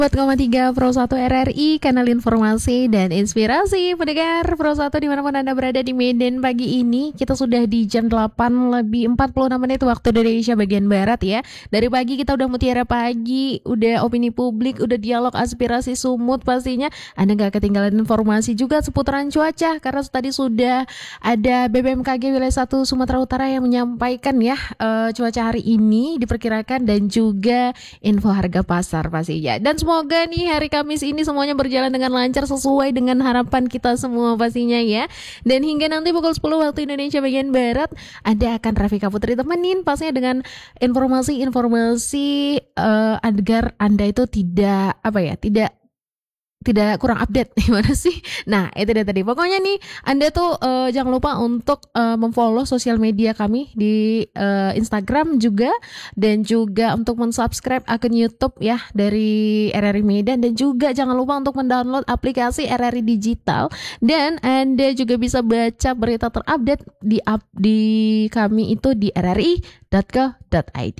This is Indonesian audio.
4,3 Pro 1 RRI, kanal informasi dan inspirasi pendengar Pro 1 dimanapun Anda berada di Medan pagi ini. Kita sudah di jam 8 lebih 46 menit waktu Indonesia bagian Barat ya. Dari pagi kita udah mutiara pagi, udah opini publik, udah dialog aspirasi sumut pastinya. Anda gak ketinggalan informasi juga seputaran cuaca, karena tadi sudah ada BMKG wilayah 1 Sumatera Utara yang menyampaikan ya cuaca hari ini diperkirakan dan juga info harga pasar pastinya. Dan semoga nih hari Kamis ini semuanya berjalan dengan lancar sesuai dengan harapan kita semua pastinya ya. Dan hingga nanti pukul 10 waktu Indonesia bagian Barat, Anda akan Rafika Putri temenin pastinya dengan informasi-informasi agar Anda itu tidak kurang update gimana sih. Nah itu dia tadi, pokoknya nih Anda tuh jangan lupa untuk memfollow sosial media kami di Instagram juga, dan juga untuk mensubscribe akun YouTube ya dari RRI Medan, dan juga jangan lupa untuk mendownload aplikasi RRI Digital, dan Anda juga bisa baca berita terupdate di kami itu di rri.co.id.